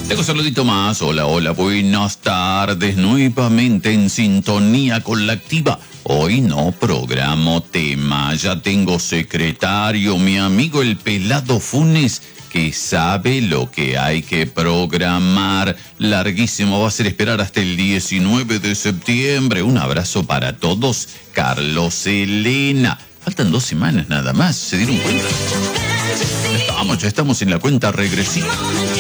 Tengo un saludito más. Hola, hola, buenas tardes. Nuevamente en sintonía con la activa. Hoy no programo tema. Ya tengo secretario, mi amigo el Pelado Funes, que sabe lo que hay que programar. Larguísimo va a ser esperar hasta el 19 de septiembre. Un abrazo para todos. Carlos Elena. Faltan 2 semanas nada más. ¿Se dieron cuenta? Ya estamos en la cuenta regresiva.